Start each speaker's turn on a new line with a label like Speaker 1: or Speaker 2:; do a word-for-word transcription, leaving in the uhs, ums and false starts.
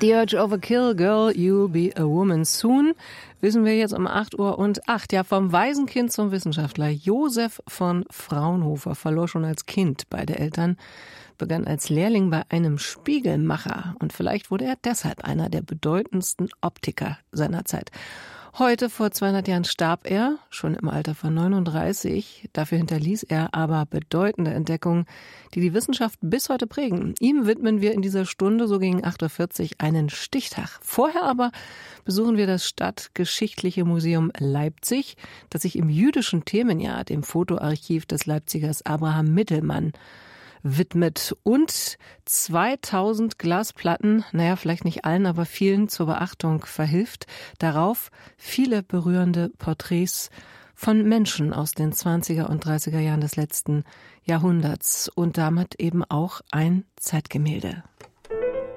Speaker 1: The Urge Overkill, Girl, You'll Be a Woman Soon, wissen wir jetzt um acht Uhr und acht. Ja, vom Waisenkind zum Wissenschaftler. Josef von Fraunhofer verlor schon als Kind beide Eltern, begann als Lehrling bei einem Spiegelmacher und vielleicht wurde er deshalb einer der bedeutendsten Optiker seiner Zeit. Heute, vor zweihundert Jahren, starb er, schon im Alter von neununddreißig. Dafür hinterließ er aber bedeutende Entdeckungen, die die Wissenschaft bis heute prägen. Ihm widmen wir in dieser Stunde, so gegen acht Uhr vierzig, einen Stichtag. Vorher aber besuchen wir das Stadtgeschichtliche Museum Leipzig, das sich im jüdischen Themenjahr dem Fotoarchiv des Leipzigers Abraham Mittelmann widmet und zweitausend Glasplatten, naja, vielleicht nicht allen, aber vielen zur Beachtung verhilft. Darauf viele berührende Porträts von Menschen aus den zwanziger und dreißiger Jahren des letzten Jahrhunderts und damit eben auch ein Zeitgemälde.